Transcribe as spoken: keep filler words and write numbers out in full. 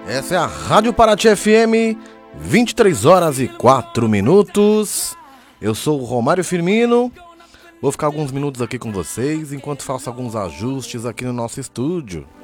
Essa é a Rádio Paraty F M, vinte e três horas e quatro minutos. Eu sou o Romário Firmino. Vou ficar alguns minutos aqui com vocês enquanto faço alguns ajustes aqui no nosso estúdio.